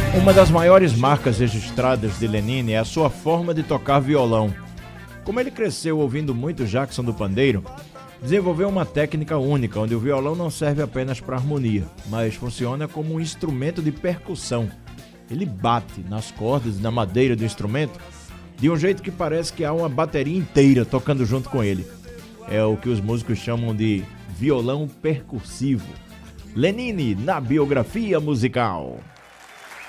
Uma das maiores marcas registradas de Lenine é a sua forma de tocar violão. Como ele cresceu ouvindo muito Jackson do Pandeiro, desenvolveu uma técnica única, onde o violão não serve apenas para harmonia, mas funciona como um instrumento de percussão. Ele bate nas cordas e na madeira do instrumento de um jeito que parece que há uma bateria inteira tocando junto com ele. É o que os músicos chamam de violão percussivo. Lenine na biografia musical.